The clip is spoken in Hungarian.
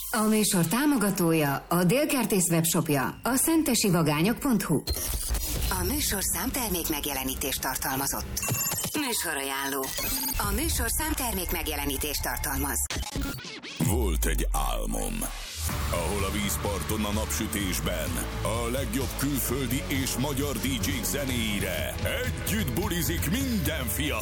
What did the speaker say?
A műsor támogatója, a Dél-Kertész webshopja, a szentesivagányok.hu. A műsor számtermék megjelenítést tartalmazott. Műsorajánló. A műsor számtermék megjelenítést tartalmaz. Volt egy álmom, ahol a vízparton a napsütésben a legjobb külföldi és magyar DJ-k zenéire együtt bulizik minden fiatal.